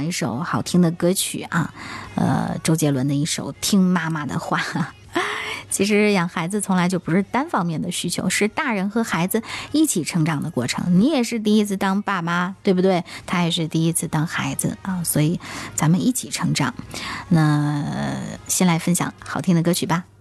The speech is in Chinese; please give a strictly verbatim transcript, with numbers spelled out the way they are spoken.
享一首好听的歌曲啊，呃，周杰伦的一首《听妈妈的话》。其实养孩子从来就不是单方面的需求，是大人和孩子一起成长的过程。你也是第一次当爸妈，对不对？他也是第一次当孩子啊，所以咱们一起成长。那先来分享好听的歌曲吧。